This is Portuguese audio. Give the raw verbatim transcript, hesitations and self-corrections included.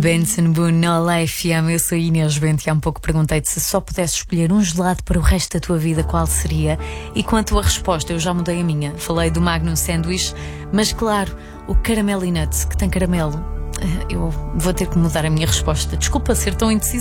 Benson Boone, Olá F M, eu sou Inês Bento e há um pouco perguntei-te se só pudesses escolher um gelado para o resto da tua vida, qual seria? E quanto à resposta, eu já mudei a minha. Falei do Magnum Sandwich, mas claro, o Caramel e Nuts, que tem caramelo. Eu vou ter que mudar a minha resposta. Desculpa ser tão indecisa.